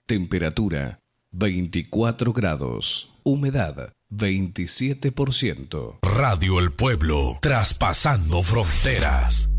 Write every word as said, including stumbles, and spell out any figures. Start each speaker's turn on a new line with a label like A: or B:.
A: Temperatura veinticuatro grados. Humedad veintisiete por ciento.
B: Radio El Pueblo, traspasando fronteras.